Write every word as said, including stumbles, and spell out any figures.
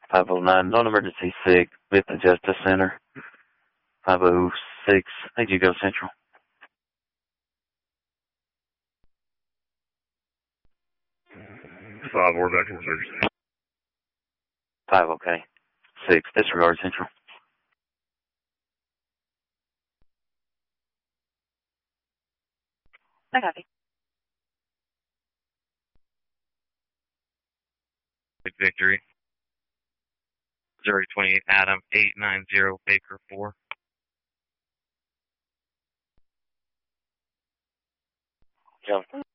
five oh nine, non-emergency sick with the Justice Center. five oh six, I need you to go Central. Five, we're back in surgery. Five, okay. Six, disregard Central. I copy. Victory. Missouri twenty-eight, Adam, eight nine zero, Baker four. Jump.